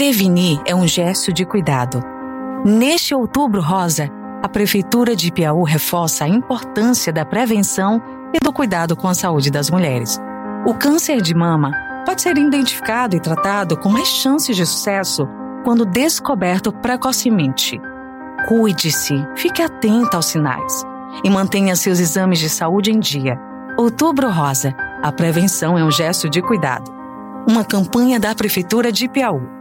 Prevenir é um gesto de cuidado. Neste Outubro Rosa, a Prefeitura de Piauí reforça a importância da prevenção e do cuidado com a saúde das mulheres. O câncer de mama pode ser identificado e tratado com mais chances de sucesso quando descoberto precocemente. Cuide-se, fique atenta aos sinais e mantenha seus exames de saúde em dia. Outubro Rosa, a prevenção é um gesto de cuidado. Uma campanha da Prefeitura de Piauí.